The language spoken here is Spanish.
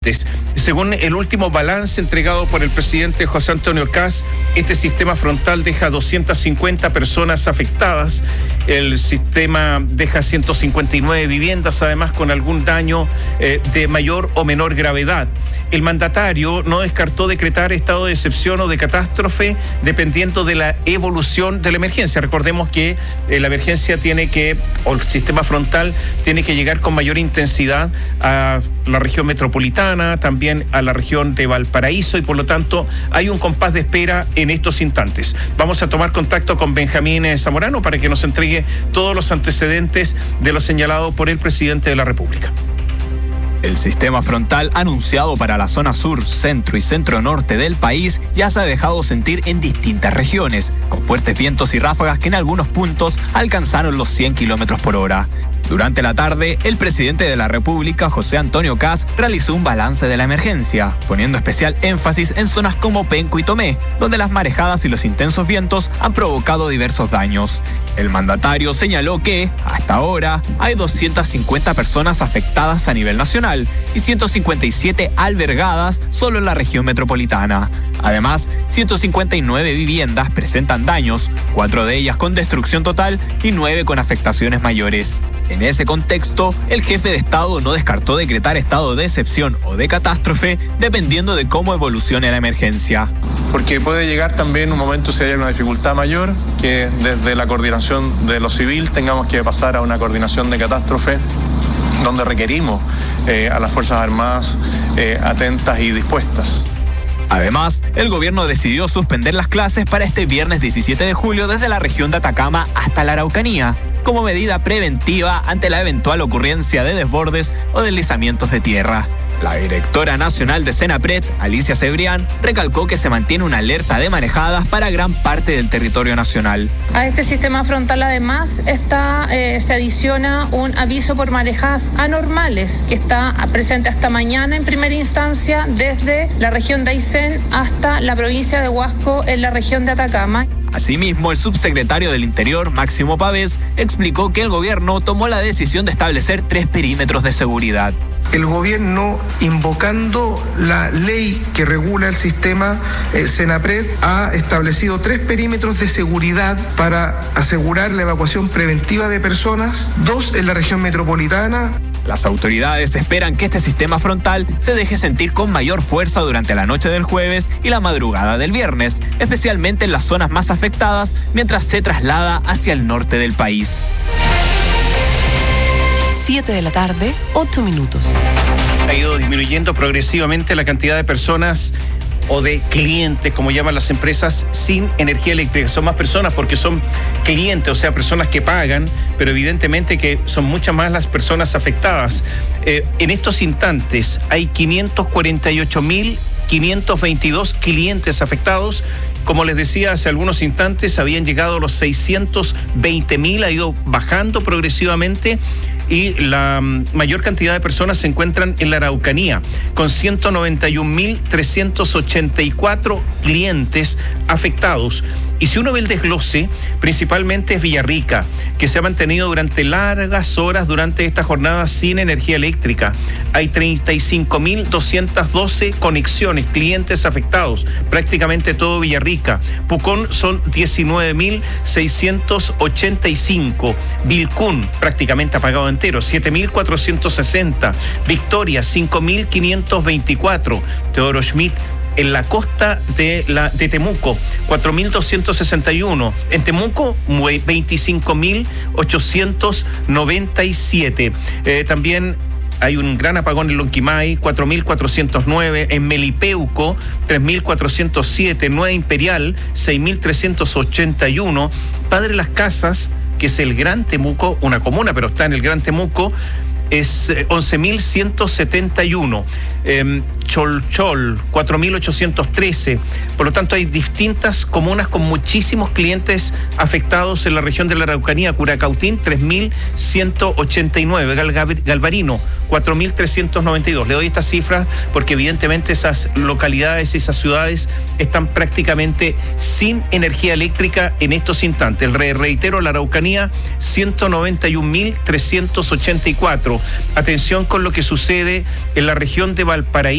instantes. Según el último balance entregado por el presidente José Antonio Kast, este sistema frontal deja 250 personas afectadas. El sistema deja 159 viviendas, además con algún daño de mayor o menor gravedad. El mandatario no descartó decretar estado de excepción o de catástrofe dependiendo de la evolución de la emergencia. Recordemos que la emergencia o el sistema frontal tiene que llegar con mayor intensidad a la región metropolitana, también a la región de Valparaíso, y por lo tanto hay un compás de espera en estos instantes. Vamos a tomar contacto con Benjamín Zamorano para que nos entregue todos los antecedentes de lo señalado por el presidente de la República. El sistema frontal anunciado para la zona sur, centro y centro-norte del país ya se ha dejado sentir en distintas regiones, con fuertes vientos y ráfagas que en algunos puntos alcanzaron los 100 kilómetros por hora. Durante la tarde, el presidente de la República, José Antonio Kast, realizó un balance de la emergencia, poniendo especial énfasis en zonas como Penco y Tomé, donde las marejadas y los intensos vientos han provocado diversos daños. El mandatario señaló que, hasta ahora, hay 250 personas afectadas a nivel nacional y 157 albergadas solo en la región metropolitana. Además, 159 viviendas presentan daños, 4 de ellas con destrucción total y 9 con afectaciones mayores. En ese contexto, el jefe de Estado no descartó decretar estado de excepción o de catástrofe dependiendo de cómo evolucione la emergencia. Porque puede llegar también un momento, si hay una dificultad mayor, que desde la coordinación de lo civil tengamos que pasar a una coordinación de catástrofe, donde requerimos a las Fuerzas Armadas atentas y dispuestas. Además, el gobierno decidió suspender las clases para este viernes 17 de julio desde la región de Atacama hasta la Araucanía, como medida preventiva ante la eventual ocurrencia de desbordes o deslizamientos de tierra. La directora nacional de Senapred, Alicia Cebrián, recalcó que se mantiene una alerta de marejadas para gran parte del territorio nacional. A este sistema frontal además se adiciona un aviso por marejadas anormales que está presente hasta mañana en primera instancia desde la región de Aysén hasta la provincia de Huasco en la región de Atacama. Asimismo, el subsecretario del Interior, Máximo Pavés, explicó que el gobierno tomó la decisión de establecer 3 perímetros de seguridad. El gobierno, invocando la ley que regula el sistema Senapred, ha establecido 3 perímetros de seguridad para asegurar la evacuación preventiva de personas, 2 en la región metropolitana. Las autoridades esperan que este sistema frontal se deje sentir con mayor fuerza durante la noche del jueves y la madrugada del viernes, especialmente en las zonas más afectadas, mientras se traslada hacia el norte del país. 7 de la tarde, 8 minutos. Ha ido disminuyendo progresivamente la cantidad de personas o de clientes, como llaman las empresas, sin energía eléctrica. Son más personas porque son clientes, o sea, personas que pagan, pero evidentemente que son muchas más las personas afectadas. En estos instantes hay 548.522 clientes afectados. Como les decía hace algunos instantes, habían llegado a los 620.000, ha ido bajando progresivamente, y la mayor cantidad de personas se encuentran en la Araucanía, con 191.384 clientes afectados. Y si uno ve el desglose, principalmente es Villarrica, que se ha mantenido durante largas horas durante esta jornada sin energía eléctrica. Hay 35.212 conexiones, clientes afectados, prácticamente todo Villarrica. Pucón son 19.685. Vilcún, prácticamente apagado entero, 7.460. Victoria, 5.524. Teodoro Schmidt, en la costa de Temuco, 4.261. En Temuco, 25.897. También hay un gran apagón en Lonquimay, 4.409. En Melipeuco, 3.407. Nueva Imperial, 6.381. Padre Las Casas, que es el Gran Temuco, una comuna, pero está en el Gran Temuco, es 11.171. Cholchol, 4.813. Por lo tanto, hay distintas comunas con muchísimos clientes afectados en la región de la Araucanía. Curacautín, 3.189. Galvarino, 4.392. Le doy estas cifras porque evidentemente esas localidades, esas ciudades están prácticamente sin energía eléctrica en estos instantes. Reitero, la Araucanía, 191.384. Atención con lo que sucede en la región de Valparaíso.